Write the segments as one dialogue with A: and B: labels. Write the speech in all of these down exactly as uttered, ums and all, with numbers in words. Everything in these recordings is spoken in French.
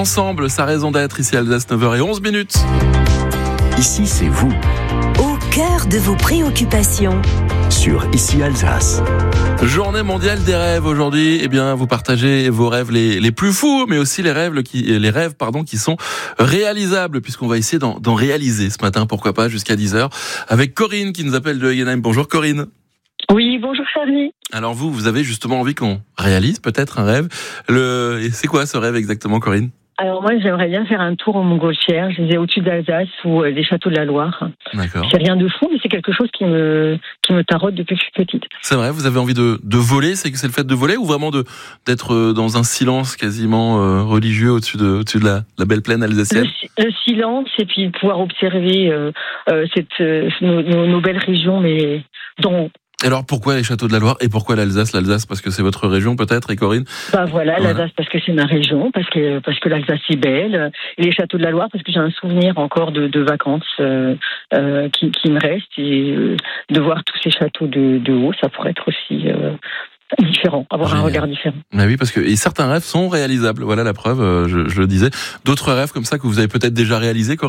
A: Ensemble, sa raison d'être ici à Alsace, neuf heures onze minutes.
B: Ici, c'est vous.
C: Au cœur de vos préoccupations.
B: Sur Ici Alsace.
A: Journée mondiale des rêves aujourd'hui. Eh bien, vous partagez vos rêves les, les plus fous, mais aussi les rêves qui, les rêves, pardon, qui sont réalisables, puisqu'on va essayer d'en, d'en réaliser ce matin, pourquoi pas, jusqu'à dix heures, avec Corinne qui nous appelle de Eigenheim. Bonjour Corinne.
D: Oui, bonjour Charlie.
A: Alors vous, vous avez justement envie qu'on réalise peut-être un rêve. Le, et c'est quoi ce rêve exactement, Corinne ?
D: Alors moi, j'aimerais bien faire un tour en Montgolfière. Je disais au-dessus d'Alsace ou euh, des châteaux de la Loire.
A: D'accord.
D: C'est rien de fou, mais c'est quelque chose qui me qui me taraude depuis que je suis petite.
A: C'est vrai, vous avez envie de, de voler, c'est que c'est le fait de voler ou vraiment de d'être dans un silence quasiment euh, religieux au-dessus de au-dessus de la, la belle plaine alsacienne.
D: Le, le silence et puis pouvoir observer euh, euh, cette euh, nos, nos, nos belles régions, mais dont
A: Alors pourquoi les châteaux de la Loire et pourquoi l'Alsace ? L'Alsace parce que c'est votre région peut-être, et Corinne ?
D: Bah voilà,
A: Voilà.
D: l'Alsace parce que c'est ma région, parce que parce que l'Alsace est belle, et les châteaux de la Loire parce que j'ai un souvenir encore de, de vacances euh, euh, qui, qui me reste, et euh, de voir tous ces châteaux de, de haut, ça pourrait être aussi euh, différent, avoir
A: Génial.
D: un regard différent.
A: Mais oui, parce que et certains rêves sont réalisables. Voilà la preuve, euh, je, je le disais. D'autres rêves comme ça que vous avez peut-être déjà réalisés, Corinne ?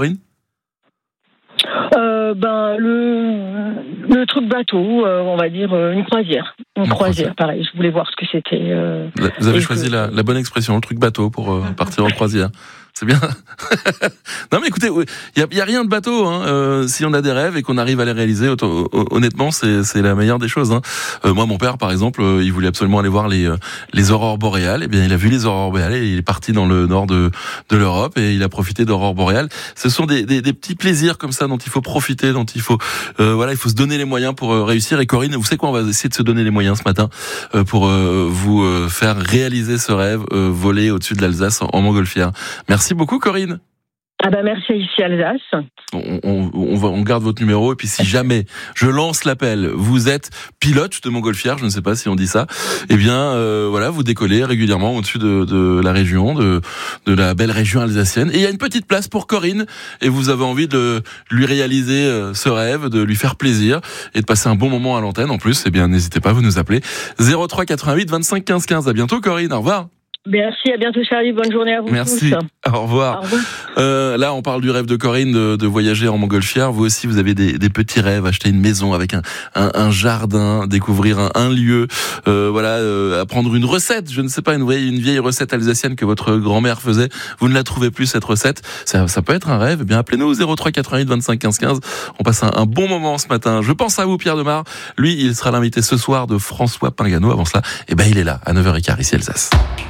D: Euh, ben le le truc bateau, euh, on va dire euh, une croisière, une,
A: Une
D: croisière,
A: croisière.
D: pareil. Je voulais voir ce que c'était. Euh,
A: Vous avez
D: et
A: choisi
D: que-
A: la, la bonne expression, le truc bateau pour euh, partir en croisière. C'est bien. Non mais écoutez, il y a, y a rien de bateau. Hein. Euh, si on a des rêves et qu'on arrive à les réaliser, auto- honnêtement, c'est, c'est la meilleure des choses. Hein. Euh, moi, mon père, par exemple, euh, il voulait absolument aller voir les, euh, les aurores boréales. Eh bien, il a vu les aurores boréales et il est parti dans le nord de, de l'Europe et il a profité d'aurores boréales. Ce sont des, des, des petits plaisirs comme ça dont il faut profiter, dont il faut, euh, voilà, il faut se donner les moyens pour euh, réussir. Et Corinne, vous savez quoi, on va essayer de se donner les moyens ce matin euh, pour euh, vous euh, faire réaliser ce rêve, euh, voler au-dessus de l'Alsace en, en montgolfière. Merci beaucoup, Corinne.
D: Ah ben merci ici Alsace.
A: On, on, on, va, on garde votre numéro et puis si jamais je lance l'appel, vous êtes pilote de montgolfière, je ne sais pas si on dit ça, eh bien euh, voilà, vous décollez régulièrement au-dessus de, de la région, de, de la belle région alsacienne. Et il y a une petite place pour Corinne et vous avez envie de lui réaliser ce rêve, de lui faire plaisir et de passer un bon moment à l'antenne en plus, eh bien n'hésitez pas, vous nous appelez zéro trois quatre-vingt-huit vingt-cinq quinze quinze. À bientôt Corinne, au revoir.
D: Merci, à bientôt Charlie, bonne journée à vous
A: Merci,
D: tous.
A: au revoir.
D: Au revoir.
A: Euh, là, on parle du rêve de Corinne de, de voyager en montgolfière. Vous aussi, vous avez des, des petits rêves, acheter une maison avec un, un, un jardin, découvrir un, un lieu, euh, voilà, euh, apprendre une recette. Je ne sais pas, une vieille, une vieille recette alsacienne que votre grand-mère faisait. Vous ne la trouvez plus cette recette. Ça, ça peut être un rêve. Eh bien, appelez-nous au zéro trois quatre-vingt-huit vingt-cinq quinze quinze. On passe un, un bon moment ce matin. Je pense à vous, Pierre Demar. Lui, il sera l'invité ce soir de François Pingano. Avant cela, eh ben, il est là à neuf heures quinze ici Alsace.